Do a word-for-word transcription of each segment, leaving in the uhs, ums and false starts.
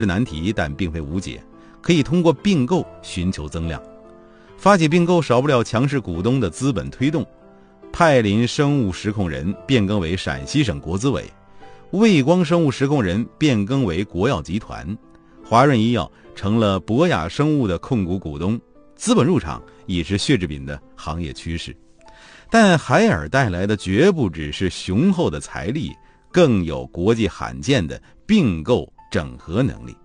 难题，但并非无解，可以通过并购寻求增量。发起并购少不了强势股东的资本推动，派林生物实控人变更为陕西省国资委，卫光生物实控人变更为国药集团，华润医药成了博雅生物的控股股东，资本入场已是血制品的行业趋势。但海尔带来的绝不只是雄厚的财力，更有国际罕见的并购整合能力。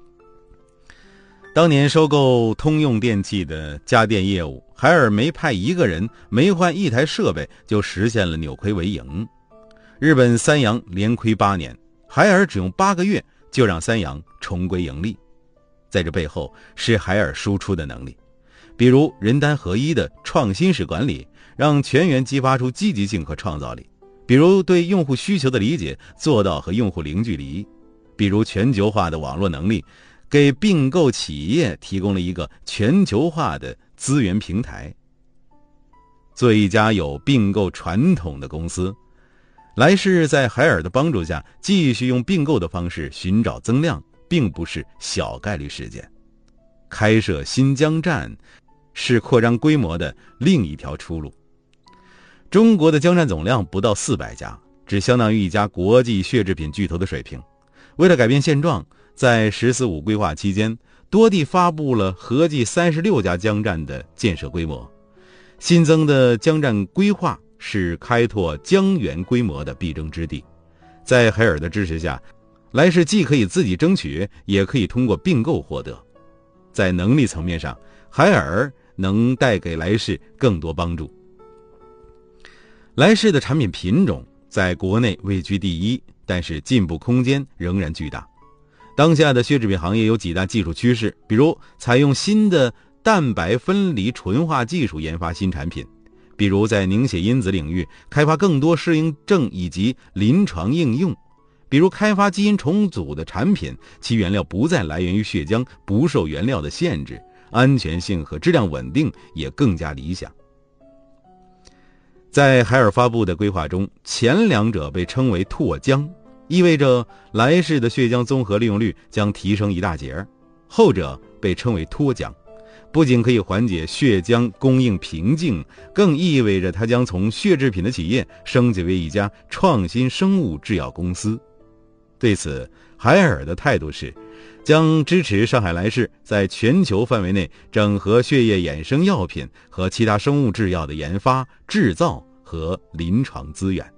当年收购通用电气的家电业务，海尔没派一个人，没换一台设备，就实现了扭亏为盈。日本三洋连亏八年，海尔只用八个月就让三洋重归盈利。在这背后是海尔输出的能力，比如人单合一的创新式管理，让全员激发出积极性和创造力；比如对用户需求的理解，做到和用户零距离；比如全球化的网络能力，给并购企业提供了一个全球化的资源平台。作为一家有并购传统的公司，莱士在海尔的帮助下继续用并购的方式寻找增量，并不是小概率事件。开设新疆站是扩张规模的另一条出路。中国的疆站总量不到四百家，只相当于一家国际血制品巨头的水平。为了改变现状，在十四五规划期间，多地发布了合计三十六家疆站的建设规模。新增的疆站规划是开拓疆园规模的必争之地。在海尔的支持下，莱士既可以自己争取，也可以通过并购获得。在能力层面上，海尔能带给莱士更多帮助。莱士的产品品种在国内位居第一，但是进步空间仍然巨大。当下的血制品行业有几大技术趋势，比如采用新的蛋白分离纯化技术研发新产品，比如在凝血因子领域开发更多适应症以及临床应用，比如开发基因重组的产品，其原料不再来源于血浆，不受原料的限制，安全性和质量稳定也更加理想。在海尔发布的规划中，前两者被称为拓浆，意味着莱士的血浆综合利用率将提升一大截，后者被称为脱浆，不仅可以缓解血浆供应瓶颈，更意味着它将从血制品的企业升级为一家创新生物制药公司。对此，海尔的态度是将支持上海莱士在全球范围内整合血液衍生药品和其他生物制药的研发、制造和临床资源。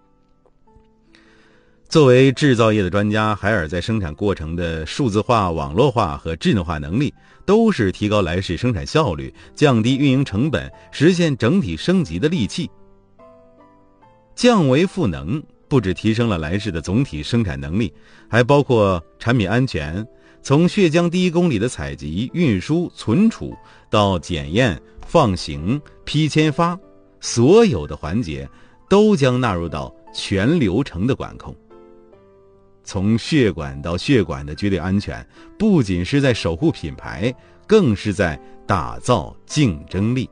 作为制造业的专家，海尔在生产过程的数字化、网络化和智能化能力，都是提高莱士生产效率、降低运营成本、实现整体升级的利器。降维赋能不只提升了莱士的总体生产能力，还包括产品安全，从血浆第一公里的采集、运输、存储到检验、放行、批签发，所有的环节都将纳入到全流程的管控。从血管到血管的绝对安全，不仅是在守护品牌，更是在打造竞争力。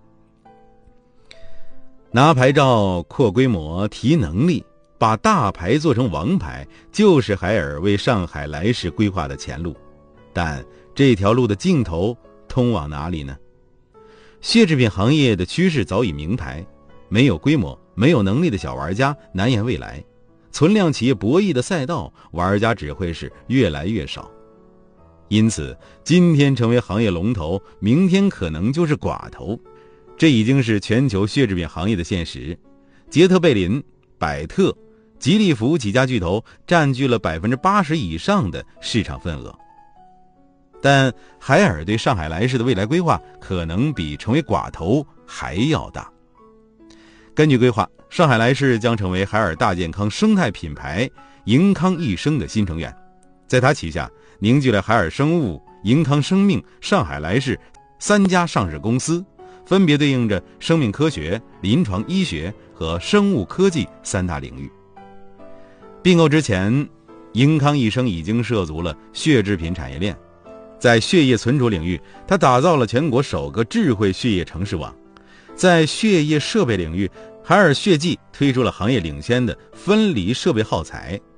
拿牌照、扩规模、提能力，把大牌做成王牌，就是海尔为上海莱士规划的前路。但这条路的尽头通往哪里呢？血制品行业的趋势早已明牌，没有规模、没有能力的小玩家难言未来。存量企业博弈的赛道，玩家只会是越来越少。因此，今天成为行业龙头，明天可能就是寡头，这已经是全球血制品行业的现实。杰特贝林、百特、吉利福几家巨头占据了 百分之八十 以上的市场份额。但海尔对上海莱士的未来规划可能比成为寡头还要大。根据规划，上海莱士将成为海尔大健康生态品牌盈康益生的新成员，在它旗下凝聚了海尔生物、盈康生命、上海莱士三家上市公司，分别对应着生命科学、临床医学和生物科技三大领域。并购之前，盈康益生已经涉足了血制品产业链，在血液存储领域，它打造了全国首个智慧血液城市网。在血液设备领域，海尔血迹推出了行业领先的分离设备耗材。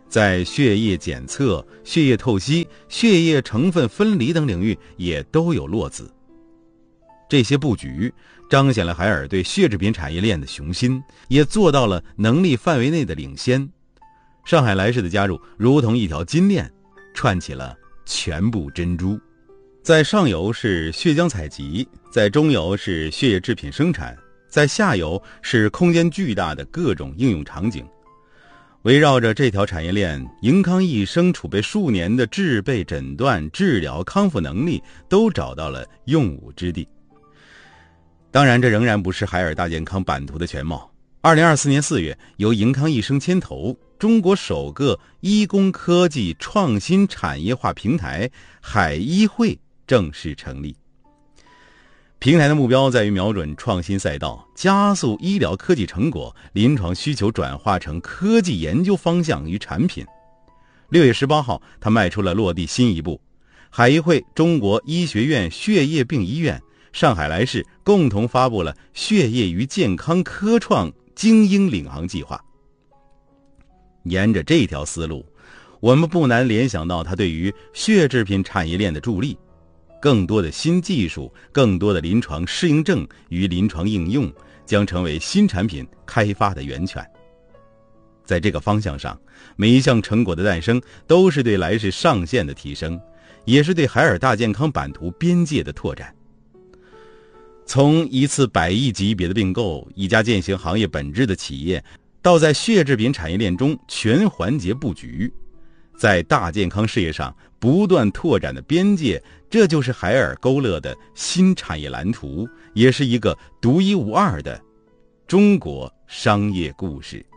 在血液检测、血液透析、血液成分分离等领域也都有落子。这些布局彰显了海尔对血制品产业链的雄心，也做到了能力范围内的领先。上海莱士的加入如同一条金链，串起了全部珍珠。在上游是血浆采集，在中游是血液制品生产，在下游是空间巨大的各种应用场景。围绕着这条产业链，盈康益生储备数年的制备、诊断、治疗、康复能力都找到了用武之地。当然，这仍然不是海尔大健康版图的全貌。二零二四年四月，由盈康益生牵头，中国首个医工科技创新产业化平台海医会正式成立。平台的目标在于瞄准创新赛道，加速医疗科技成果临床需求转化成科技研究方向与产品。六月十八号，他迈出了落地新一步。海医会、中国医学院血液病医院、上海莱士共同发布了血液与健康科创精英领航计划。沿着这条思路，我们不难联想到它对于血制品产业链的助力。更多的新技术，更多的临床适应症与临床应用将成为新产品开发的源泉。在这个方向上，每一项成果的诞生都是对莱士上限的提升，也是对海尔大健康版图边界的拓展。从一次百亿级别的并购，一家践行行业本质的企业，到在血制品产业链中全环节布局，在大健康事业上不断拓展的边界，这就是海尔勾勒的新产业蓝图，也是一个独一无二的中国商业故事。